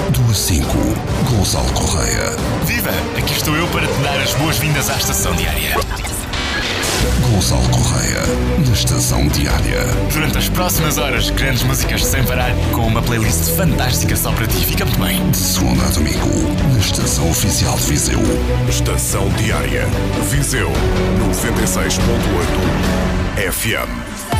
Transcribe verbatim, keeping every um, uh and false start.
do A cinco, Gonçalo Correia. Viva! Aqui estou eu para te dar as boas-vindas à Estação Diária. Gonçalo Correia, na Estação Diária. Durante as próximas horas, grandes músicas sem parar, com uma playlist fantástica só para ti. Fica muito bem. De segunda a domingo, na Estação Oficial de Viseu. Estação Diária. Viseu noventa e seis ponto oito F M.